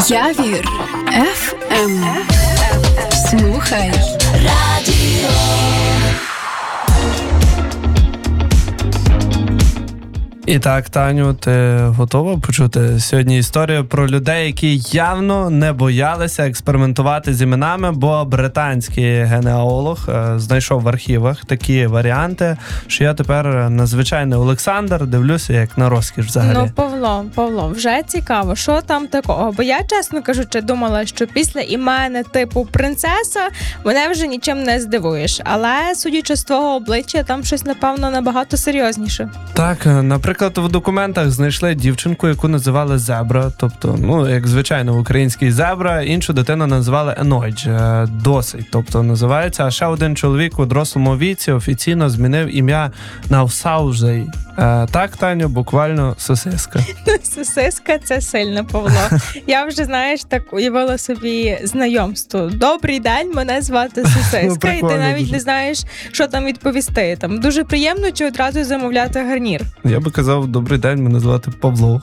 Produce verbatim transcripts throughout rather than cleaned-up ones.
Явір еф ем. Слухай радіо. І так, Таню, ти готова почути сьогодні історію про людей, які явно не боялися експериментувати з іменами, бо британський генеалог е, знайшов в архівах такі варіанти, що я тепер надзвичайний Олександр дивлюся як на розкіш взагалі. Ну, Павло, Павло, вже цікаво, що там такого? Бо я, чесно кажучи, думала, що після імени типу принцеса мене вже нічим не здивуєш. Але, судячи з твого обличчя, там щось, напевно, набагато серйозніше. Так, наприклад, в документах знайшли дівчинку, яку називали Зебра, тобто, ну, як звичайно, український Зебра, іншу дитину називали Енойдж, досить, тобто називається. А ще один чоловік у дорослому віці офіційно змінив ім'я на Всаужей. Так, Таню, буквально сосиска. Сосиска – це сильно, Павло. Я вже, знаєш, так уявила собі знайомство. Добрий день, мене звати Сосиска, і ти навіть не знаєш, що там відповісти. Там дуже приємно чи одразу замовляти гарнір? Я би казав, добрий день, мене звати Павло.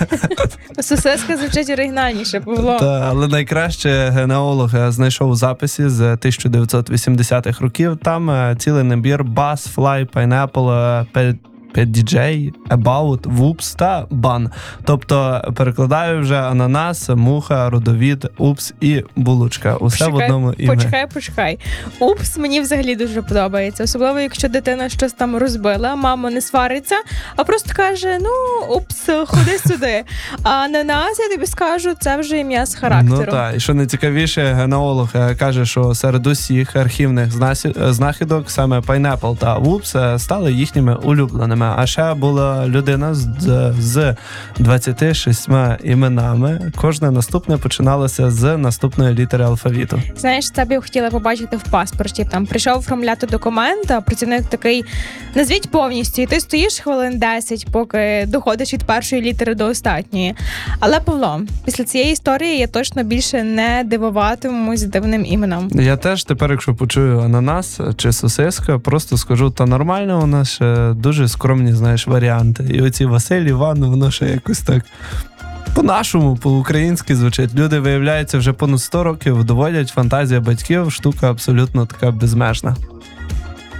Сосиска звучить оригінальніше, Павло. Та, але найкраще генеалог знайшов у записі з тисяча дев'ятсот вісімдесятих років. Там цілий набір Buzz, Fly, Pineapple, Pet ді джей, About, Whoops та Bun. Тобто перекладаю вже ананас, муха, родовід, упс і булочка. Усе почекай, в одному ім'ї. Почекай, почекай. Упс мені взагалі дуже подобається. Особливо, якщо дитина щось там розбила, мама не свариться, а просто каже, ну, упс, ходи сюди. А ананас, я тобі скажу, це вже ім'я з характером. Ну так, і що найцікавіше, генеалог каже, що серед усіх архівних знахідок саме Pineapple та Whoops стали їхніми улюбленими. А ще була людина з, з двадцяти шістьма іменами. Кожне наступне починалося з наступної літери алфавіту. Знаєш, це б я хотіла побачити в паспорті. Там прийшов оформляти документ, а працівник такий, назвіть повністю, і ти стоїш хвилин десять, поки доходиш від першої літери до останньої. Але, Павло, після цієї історії я точно більше не дивуватимусь дивним іменем. Я теж тепер, якщо почую ананас чи сосиска, просто скажу, та нормально, у нас ще дуже скромні, знаєш, варіанти. І оці Василь, Іван, воно ще якось так по-нашому, по-українськи звучить. Люди, виявляється, вже понад сто років доводять, фантазія батьків, штука абсолютно така безмежна.